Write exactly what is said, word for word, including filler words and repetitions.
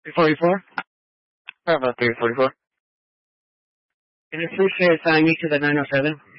three forty-four? How about three forty-four? Can you please reassign me to the nine oh seven?